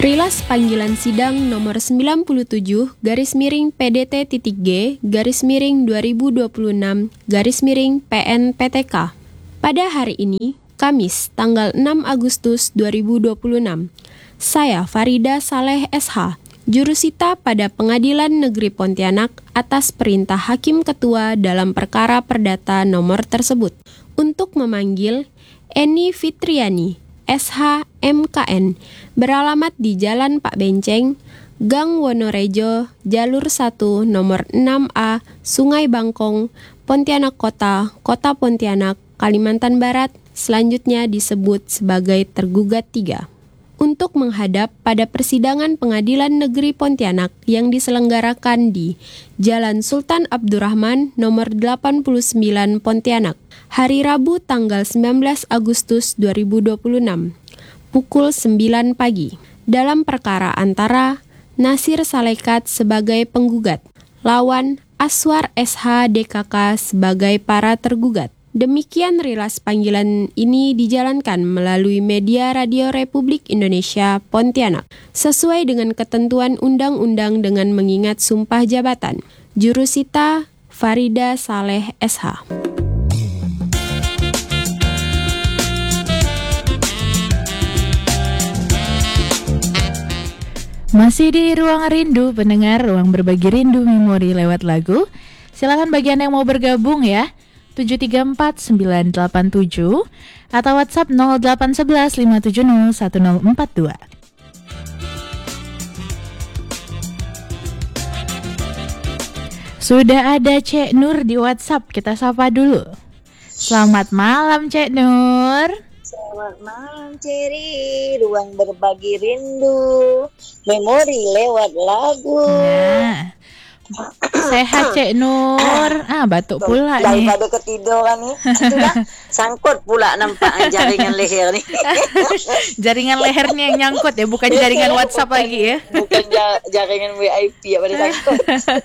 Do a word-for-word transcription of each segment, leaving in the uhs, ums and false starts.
Rilas panggilan sidang nomor sembilan puluh tujuh garis miring P D T titik G garis miring dua ribu dua puluh enam garis miring P N P T K. Pada hari ini, Kamis, tanggal enam Agustus dua ribu dua puluh enam, saya Farida Saleh S H, jurusita pada Pengadilan Negeri Pontianak atas perintah Hakim Ketua dalam perkara perdata nomor tersebut, untuk memanggil Eni Fitriani, S H M K N, beralamat di Jalan Pak Benceng, Gang Wonorejo, Jalur satu, nomor enam A, Sungai Bangkong, Pontianak Kota, Kota Pontianak, Kalimantan Barat, selanjutnya disebut sebagai tergugat tiga, untuk menghadap pada persidangan Pengadilan Negeri Pontianak yang diselenggarakan di Jalan Sultan Abdurrahman nomor delapan puluh sembilan Pontianak, hari Rabu tanggal sembilan belas Agustus dua ribu dua puluh enam, pukul sembilan pagi, dalam perkara antara Nasir Salekat sebagai penggugat, lawan Aswar S H D K K sebagai para tergugat. Demikian rilas panggilan ini dijalankan melalui media Radio Republik Indonesia Pontianak, sesuai dengan ketentuan undang-undang dengan mengingat sumpah jabatan. Jurusita Farida Saleh S H. Masih di Ruang Rindu, pendengar, ruang berbagi rindu memori lewat lagu. Silakan bagi Anda yang mau bergabung ya, tujuh tiga empat sembilan delapan tujuh atau WhatsApp nol delapan satu satu lima tujuh nol satu nol empat dua. Sudah ada Cek Nur di WhatsApp, kita sapa dulu. Selamat malam Cek Nur. Selamat malam Ceri, ruang berbagi rindu, memori lewat lagu. Nah, sehat Cek Nur. Ah, batuk pula nih. Daripada ketiduran nih, sudah sangkut pula nampak jaringan leher nih. Jaringan lehernya yang nyangkut ya, bukan jaringan WhatsApp lagi ya. Bukan jaringan W I P ya pada sangkut.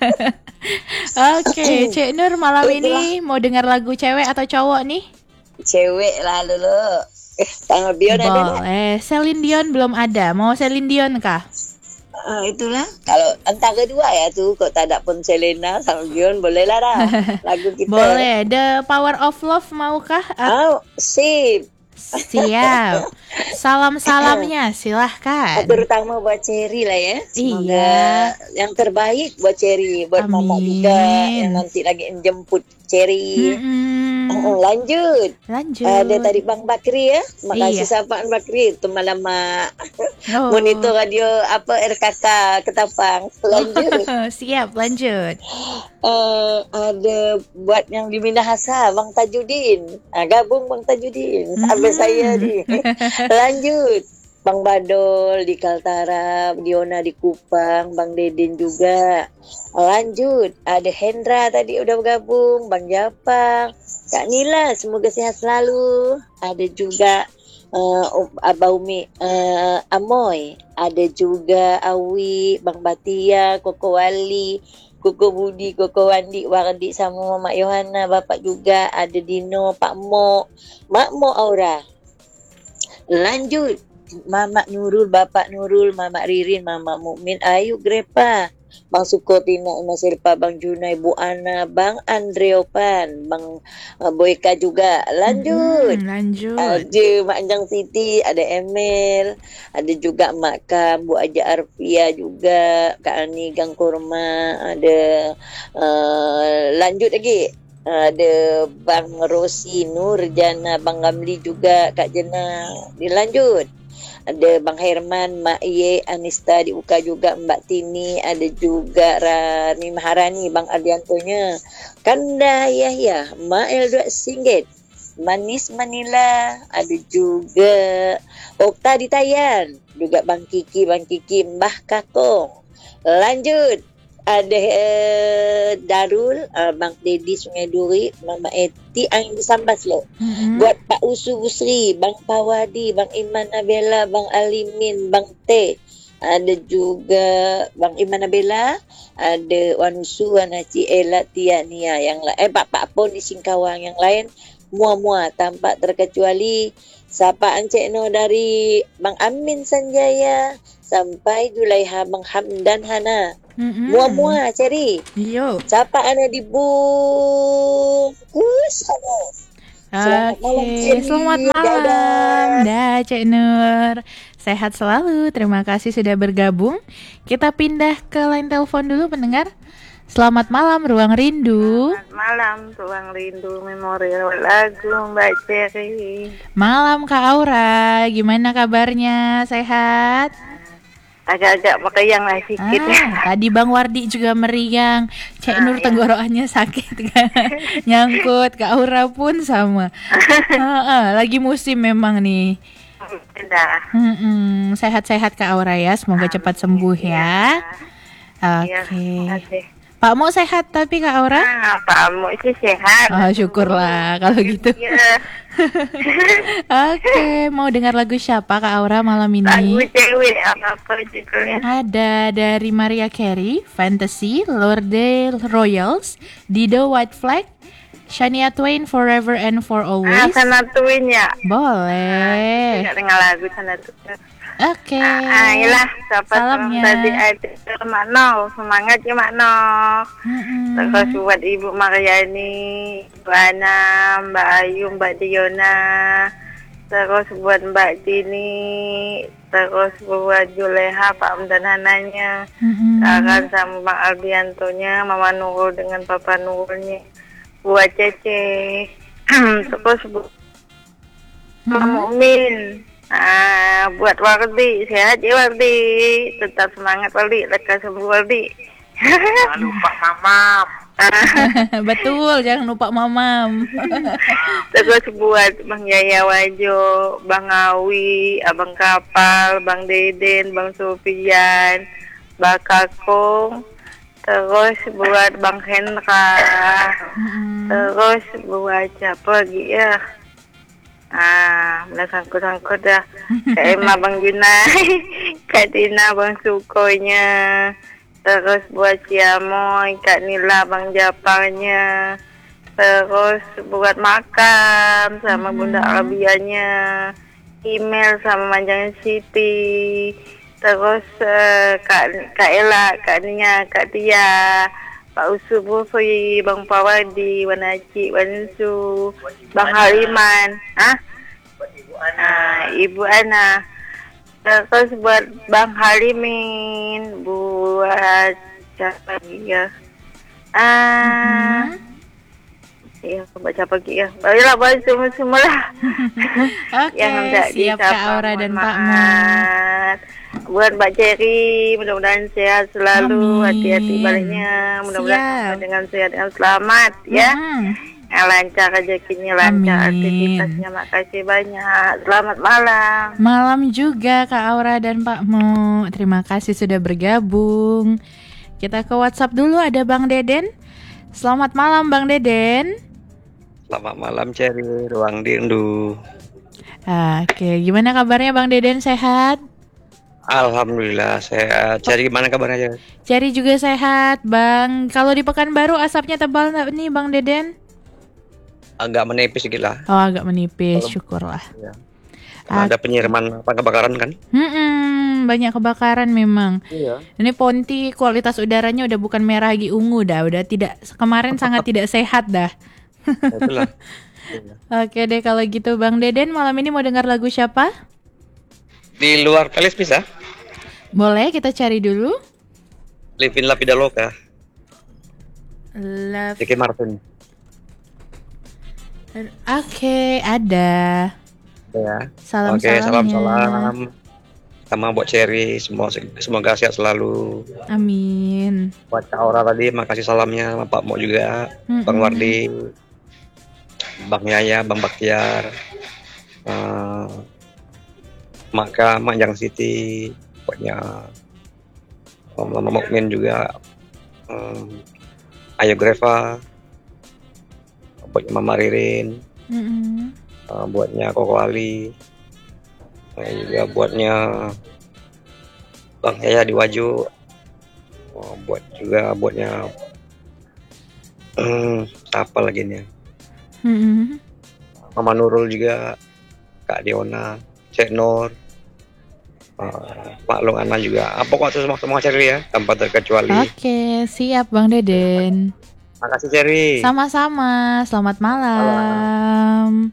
Oke, Cek Nur malam ini mau dengar lagu cewek atau cowok nih? Cewek lah dulu. Eh, tanggal Dion ada tak? Boleh, Celine Dion belum ada. Mau Celine Dion kah? Uh, itulah. Kalau antara dua ya tuh, kok tak ada pun Selena sama Dion, boleh lah dah. Lagu kita. Boleh. The Power of Love maukah? Oh, sip. Siap. Salam-salamnya silahkan. Terutama buat Cherry lah ya. Semoga iya. yang terbaik buat Cherry, buat Amin. Mama juga yang nanti lagi menjemput Cherry. Mm-mm. Uh, lanjut. Lanjut. Ada tadi Bang Bakri ya. Makasih iya. sapaan Bakri. Itu malam mak Oh. monitor radio apa R K K Ketapang. Lanjut. Siap, lanjut. Uh, ada buat yang di Minahasa, Bang Tajudin. Uh, gabung Bang Tajudin. Sampai Hmm. saya ni. Lanjut. Bang Badol di Kaltara, Diona di Kupang, Bang Dedin juga. Lanjut. Ada Hendra tadi udah bergabung, Bang Japang, Kak Nila, semoga sehat selalu. Ada juga uh, Abah Umi uh, Amoy. Ada juga Awi, Bang Batia, Koko Wali, Koko Budi, Koko Wandi, Wardi sama Mak Yohana, Bapak juga. Ada Dino, Pak Mo, Mak Mo Aura. Lanjut. Mamak Nurul, Bapak Nurul, Mamak Ririn, Mamak Mukmin, Ayu Grepa, Bang Sukotina, Mas Silpa, Bang Junai, Bu Ana, Bang Andreopan, Bang uh, Boyka juga. Lanjut. Hmm, lanjut. Ada Mak Anjang Siti, ada Emil, ada juga Mak Kam, Bu Aja Arfia juga, Kak Ani Gang Kurma, ada uh, lanjut lagi. Ada Bang Rosi Nurjana, Bang Gamli juga, Kak Jena. Dilanjut. Ada Bang Herman, Mak Ye, Anista di U K juga, Mbak Tini, ada juga Rani Maharani, Bang Ardiantonya, Kanda Yahya, Mak Eldra Singgit, Manis Manila, ada juga Okta di Tayan, juga Bang Kiki, Bang Kiki, Mbah Kakong. Lanjut. Ada uh, Darul, uh, Bang Dedi Sungai Duri, Mama Eti Angin Sambas lo. Mm-hmm. Buat Pak Usu Busri, Bang Pawadi, Bang Iman Nabela, Bang Alimin, Bang T. Ada juga Bang Iman Nabela, ada Wan Usu, Wan Haji, Ella, Tia, Nia yang lain. Eh Pak Pak pun di Singkawang yang lain. Mua-mua tanpa terkecuali sapaan Cik No dari Bang Amin Sanjaya sampai Julaiha Bang Hamdan Hana. Mm-mm. Mua-mua Ceri. Yo. Sapaan dibungkus. Selamat malam, Oke, Ceri. selamat malam. Dadah. Dah, Cik Nur. Sehat selalu. Terima kasih sudah bergabung. Kita pindah ke line telepon dulu pendengar. Selamat malam Ruang Rindu. Selamat malam, Ruang Rindu Memori lewat lagu Mbak Ceri. Malam Kak Aura. Gimana kabarnya? Sehat? Agak-agak meriang lah sedikit. Ah, tadi Bang Wardi juga meriang. Cik Ah, Nur ya. tenggorokannya sakit kan. Nyangkut. Kak Aura pun sama. Ah, ah, lagi musim memang nih. Dah. Mm-mm. Sehat-sehat Kak Aura ya. Semoga cepat sembuh ya. Iya, Oke. terima kasih. Pak Mo sehat tapi Kak Aura? Ah, Pak Mu sih sehat. Oh, syukurlah kalau gitu. Iya, Oke, mau dengar lagu siapa Kak Aura malam lagu ini? cewek apa-apa judulnya. Ada dari Mariah Carey, Fantasy, Lorde Royals, Dido White Flag, Shania Twain Forever and For Ah, Always. sana tuin ya. Boleh. Tidak dengar lagu sana tuh. Oke. Ah, iyalah, siapa Salamnya. tadi ada Mak No, semangat ya Mak No. Mm-mm. Terus buat Ibu Mariani, Ibu Ana, Mbak Ayu, Mbak Diona. Terus buat Mbak Dini. Terus buat Juleha, Pak Amdan Hananya. Mm-mm. Akan sama Bang Albiantonya, Mama Nurul dengan Papa Nurulnya. Buat Cece. Terus buat Pak Mukmin. Ah, buat Wardi, sehat ya Wardi. Tetap semangat Wardi, lekas sembuh Wardi. Jangan lupa mamam. Betul, jangan lupa mamam. Terus buat Bang Yaya Wajo, Bang Awi, Abang Kapal, Bang Deden, Bang Sofian, Bang Kakung. Terus buat Bang Hendra. Mm-mm. Terus buat siapa lagi ya? Ah, udah sangkut-sangkut dah. Kak Emma, Bang Junai, Kak Tina, Bang Sukonya. Terus buat Ciamoy, Kak Nila, Bang Japarnya. Terus buat Makam sama Bunda Arabianya. Email sama Manjang Siti. Terus uh, Kak, Kak Ella, Kak Nia, Kak Tia. Pak Usu Bufi, Bang Pawadi, Wan Haji, Wan Su, Bang Haliman, ah, ah, Ibu Ana, terus buat Bang Halimin, buat siapa lagi ya? Ah, ya, buat siapa lagi ya? Baiklah, buat semua semua lah. Oke, siap Kak Aura dan Pak Mo. Buat Mbak Ceri, mudah-mudahan sehat selalu, Amin. hati-hati baliknya, mudah-mudahan Siap. sampai dengan sehat dan selamat ya. Mm. Yang lancar rezekinya, lancar Amin. aktivitasnya. Makasih banyak. Selamat malam. Malam juga Kak Aura dan Pak Mo. Terima kasih sudah bergabung. Kita ke WhatsApp dulu, ada Bang Deden. Selamat malam Bang Deden. Selamat malam Ceri, Ruang Rindu. Oke, gimana kabarnya Bang Deden, sehat? Alhamdulillah sehat. Ceri gimana kabarnya? Cari juga sehat Bang. Kalau di Pekanbaru asapnya tebal nggak nih Bang Deden? Agak menipis sedikit lah. Oh, agak menipis, Kalau- syukurlah. Ya. Ada penyiraman apa kebakaran kan? Hmm, banyak kebakaran memang. Iya. Ini Ponti kualitas udaranya udah bukan merah lagi ungu dah, udah tidak kemarin sangat tidak sehat dah. Itulah. Oke deh kalau gitu Bang Deden malam ini mau dengar lagu siapa? Di luar playlist bisa? Boleh kita cari dulu. Livin La Vida Loca, Love. Ricky Martin. Oke, ada. Ya. Salam Oke, salam-salam. Sama buat Ceri, semua semoga sehat selalu. Amin. Buat Kak Aura tadi, makasih salamnya. Sama Pak Mo juga, Bang Mm-mm. Wardi, Bang Yaya, Bang Baktiar, uh, Maka, Manjang Siti, buatnya Om Mama Mukmin juga, um, Ayo Greva, buatnya Mama Ririn, Mm-mm. uh, buatnya Koko Ali, uh, juga buatnya Bang Yaya di Waju, uh, buat juga buatnya um, apa lagi nih? Mm-mm. Mama Nurul juga, Kak Diona, Cek Nur, uh, Mak Long Ana juga. Ah, pokok itu semua semua Cherry ya, tanpa terkecuali. Oke, siap Bang Deden. Makasih Cherry. Sama-sama, selamat malam.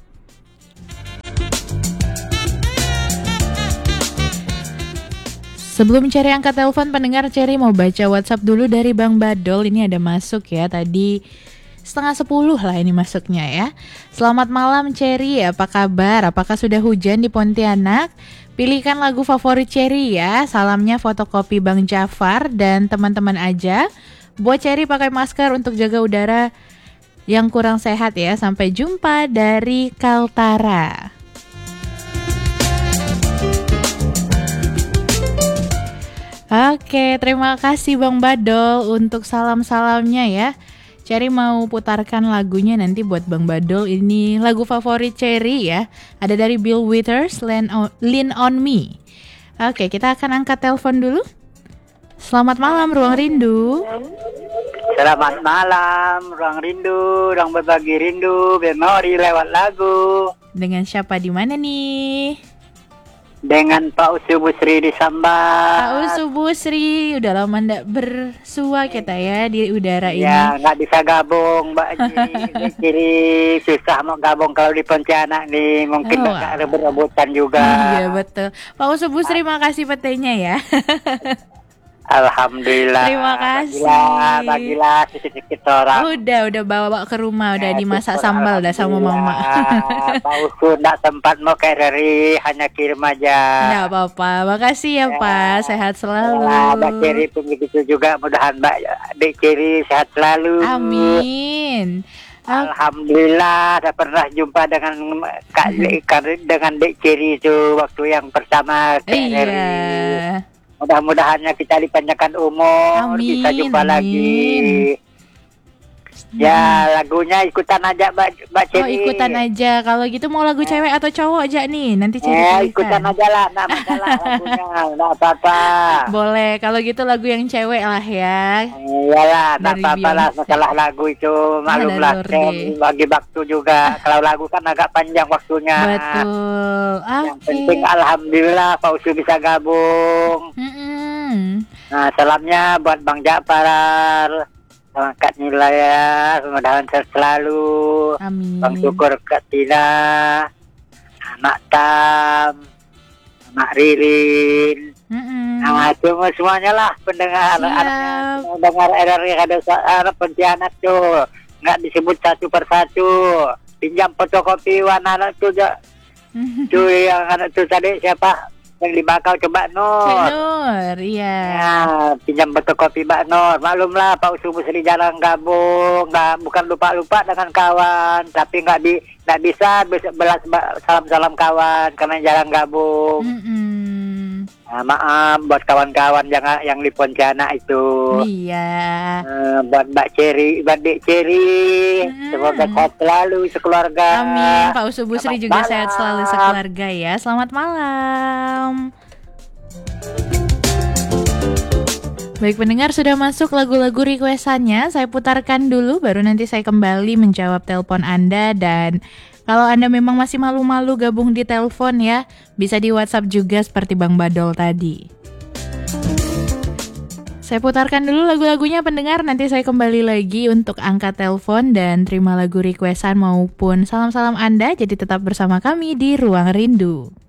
Sebelum Cherry angkat telepon pendengar, Cherry mau baca WhatsApp dulu dari Bang Badol. Ini ada masuk ya, tadi setengah sepuluh lah ini masuknya ya. Selamat malam Cherry, apa kabar? Apakah sudah hujan di Pontianak? Pilihkan lagu favorit Cherry ya. Salamnya fotokopi Bang Jafar dan teman-teman aja. Buat Cherry pakai masker untuk jaga udara yang kurang sehat ya. Sampai jumpa dari Kaltara. Oke, terima kasih Bang Badol untuk salam-salamnya ya. Cherry mau putarkan lagunya nanti buat Bang Badol. Ini lagu favorit Cherry ya. Ada dari Bill Withers, Lean on, Lean on Me. Oke, kita akan angkat telepon dulu. Selamat malam Ruang Rindu. Selamat malam Ruang Rindu, Ruang Berbagi Rindu, memori lewat lagu. Dengan siapa di mana nih? Dengan Pak Usu Busri di Sambat. Pak Usu Busri, udah lama ndak bersua kita ya di udara ini. Ya, nggak bisa gabung Mbak Ji. Jadi susah mau gabung kalau di Pontianak nih. Mungkin Oh, nggak rebut-rebutan juga. Iya betul. Pak Usu Busri, makasih petainya ya. Alhamdulillah. Terima kasih. Bagilah, bagilah sedikit orang. Udah, udah bawa ke rumah, udah dimasak sambal dah sama mama. Pak Usu nggak sempat mau kayak dari hanya kirim aja. Nggak apa-apa, makasih ya Pak, sehat selalu. Ya, Mbak Ceri pun begitu juga, mudahan Mbak Dek Ceri sehat selalu. Amin. Alhamdulillah, saya pernah jumpa dengan Kak dengan Dek Ceri itu waktu yang pertama Kak Iya. Eri. Mudah-mudahannya kita dipanjangkan umur, Amin, bisa jumpa amin. lagi. Ya, lagunya ikutan aja Mbak, Mbak Oh, Ceri. ikutan aja. Kalau gitu mau lagu cewek atau cowok aja nih? Nanti Cherry Eh, pilihkan. ikutan aja lah, nggak masalah lagunya, nggak apa-apa. Boleh, kalau gitu lagu yang cewek lah ya. Iyalah, nggak Dari apa-apa lah Beyonce. masalah lagu itu, maklumlah Ada saya Lorde. bagi waktu juga. Kalau lagu kan agak panjang waktunya. Betul. Yang Oke. penting alhamdulillah Pak Usu bisa gabung. Mm-mm. Nah, salamnya buat Bang Ja'far, sama Kak Nila ya, mudah-mudahan sehat selalu. Amin. Bang Syukur, Kak Tina, Anak Tam, Anak Ririn. Mm-mm. Nah, semua semuanya lah pendengar, Siap. anak- pendengar R R I ada ada Pontianak tuh, nggak disebut satu persatu. Pinjam fotokopi warna tuh, ja- tuh yang anak tuh tadi siapa? Yang di Bakau coba Cik Nur. Nur, iya. Ya, pinjam fotokopi Mbak Nur. Maklumlah Pak Usu Busri jarang gabung, nggak bukan lupa-lupa dengan kawan, tapi nggak bi nggak bisa bes- belas ba- salam-salam kawan karena jarang gabung. Mm-mm. Nah, maaf buat kawan-kawan yang yang di Pontianak itu. Iya. Eh, buat Mbak Ceri, Mbak Dek Ceri, Hmm. semoga sehat selalu sekeluarga. Amin. Pak Usu Busri Selamat juga malam. sehat selalu sekeluarga ya. Selamat malam. Baik pendengar, sudah masuk lagu-lagu requestannya. Saya putarkan dulu, baru nanti saya kembali menjawab telepon Anda. Dan kalau Anda memang masih malu-malu gabung di telepon ya, bisa di WhatsApp juga seperti Bang Badol tadi. Saya putarkan dulu lagu-lagunya pendengar, nanti saya kembali lagi untuk angkat telepon dan terima lagu requestan maupun salam-salam Anda. Jadi tetap bersama kami di Ruang Rindu.